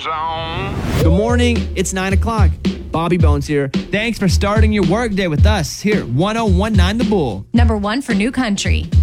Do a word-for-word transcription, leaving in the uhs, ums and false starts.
Bones on. Good morning. It's nine o'clock. Bobby Bones here. Thanks for starting your workday with us here, one oh one nine The Bull. Number one for new country.